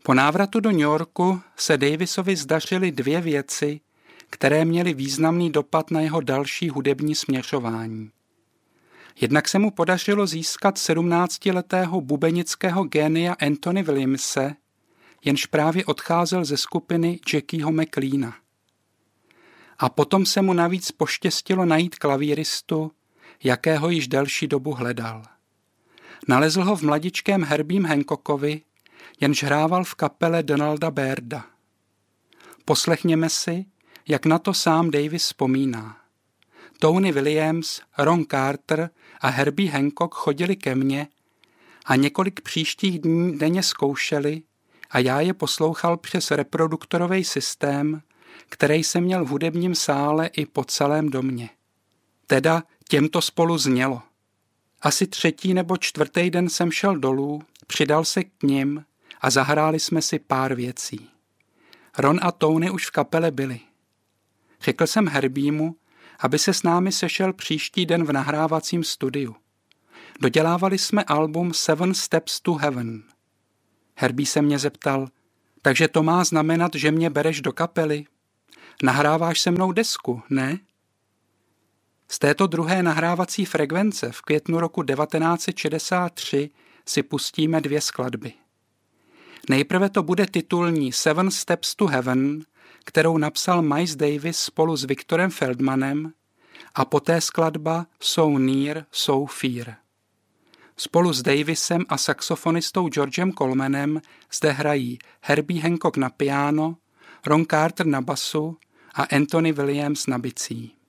Po návratu do New Yorku se Davisovi zdařily dvě věci, které měly významný dopad na jeho další hudební směřování. Jednak se mu podařilo získat 17letého bubenického génia Anthony Williamse, jenž právě odcházel ze skupiny Jackieho McLeana. A potom se mu navíc poštěstilo najít klavíristu, jakého již delší dobu hledal. Nalezl ho v mladičkém Herbiem Hancockovi, jenž hrával v kapele Donalda Bairda. Poslechněme si, jak na to sám Davis vzpomíná. Tony Williams, Ron Carter a Herbie Hancock chodili ke mně a několik příštích dní denně zkoušeli a já je poslouchal přes reproduktorový systém, který jsem měl v hudebním sále i po celém domě. Teda těmto spolu znělo. Asi 3. nebo 4. den jsem šel dolů, přidal se k nim a zahráli jsme si pár věcí. Ron a Tony už v kapele byli. Řekl jsem Herbiemu, aby se s námi sešel příští den v nahrávacím studiu. Dodělávali jsme album Seven Steps to Heaven. Herbie se mě zeptal, takže to má znamenat, že mě bereš do kapely? Nahráváš se mnou desku, ne? Z této druhé nahrávací frekvence v květnu roku 1963 si pustíme 2 skladby. Nejprve to bude titulní Seven Steps to Heaven, kterou napsal Miles Davis spolu s Victorem Feldmanem, a poté skladba So Near, So Far. Spolu s Davisem a saxofonistou Georgem Colemanem zde hrají Herbie Hancock na piano, Ron Carter na basu a Anthony Williams na bicí.